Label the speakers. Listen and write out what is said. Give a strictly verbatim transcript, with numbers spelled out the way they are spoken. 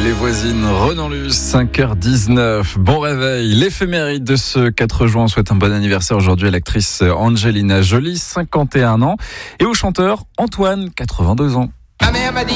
Speaker 1: Les voisines, Renan Luce, cinq heures dix-neuf. Bon réveil. L'éphéméride de ce quatre juin, on souhaite un bon anniversaire aujourd'hui à l'actrice Angelina Jolie, cinquante et un ans, et au chanteur Antoine, quatre-vingt-deux ans.
Speaker 2: Ma mère m'a dit